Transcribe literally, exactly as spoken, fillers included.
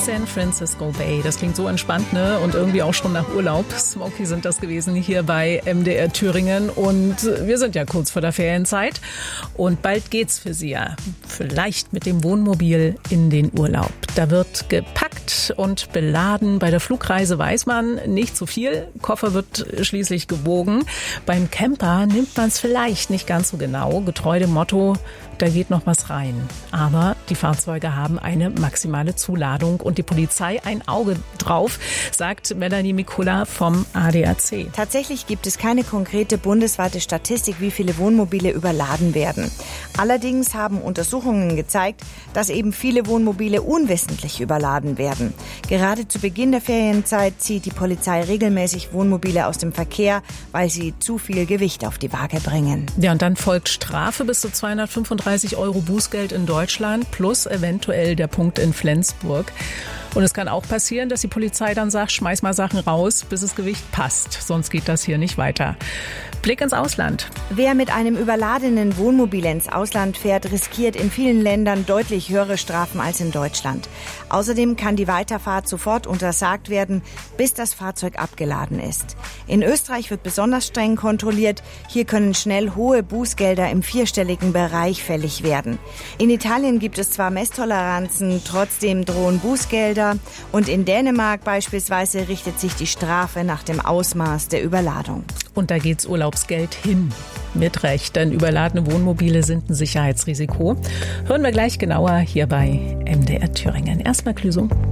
San Francisco Bay. Das klingt so entspannt, ne? Und irgendwie auch schon nach Urlaub. Smokey sind das gewesen hier bei M D R Thüringen. Und wir sind ja kurz vor der Ferienzeit. Und bald geht's für Sie ja vielleicht mit dem Wohnmobil in den Urlaub. Da wird gepackt und beladen. Bei der Flugreise weiß man nicht zu viel. Koffer wird schließlich gewogen. Beim Camper nimmt man es vielleicht nicht ganz so genau. Getreu dem Motto, da geht noch was rein. Aber die Fahrzeuge haben eine maximale Zuladung und die Polizei ein Auge drauf, sagt Melanie Mikula vom A D A C. Tatsächlich gibt es keine konkrete bundesweite Statistik, wie viele Wohnmobile überladen werden. Allerdings haben Untersuchungen gezeigt, dass eben viele Wohnmobile unwissentlich überladen werden. Gerade zu Beginn der Ferienzeit zieht die Polizei regelmäßig Wohnmobile aus dem Verkehr, weil sie zu viel Gewicht auf die Waage bringen. Ja, und dann folgt Strafe bis zu zweihundertfünfunddreißig Euro Bußgeld in Deutschland plus eventuell der Punkt in Flensburg. Und es kann auch passieren, dass die Polizei dann sagt, schmeiß mal Sachen raus, bis das Gewicht passt. Sonst geht das hier nicht weiter. Blick ins Ausland. Wer mit einem überladenen Wohnmobil ins Ausland fährt, riskiert in vielen Ländern deutlich höhere Strafen als in Deutschland. Außerdem kann die Weiterfahrt sofort untersagt werden, bis das Fahrzeug abgeladen ist. In Österreich wird besonders streng kontrolliert. Hier können schnell hohe Bußgelder im vierstelligen Bereich fällig werden. In Italien gibt es zwar Messtoleranzen, trotzdem drohen Bußgelder. Und in Dänemark beispielsweise richtet sich die Strafe nach dem Ausmaß der Überladung. Und da geht's Urlaubsgeld hin. Mit Recht, denn überladene Wohnmobile sind ein Sicherheitsrisiko. Hören wir gleich genauer hier bei M D R Thüringen. Erstmal Clüso.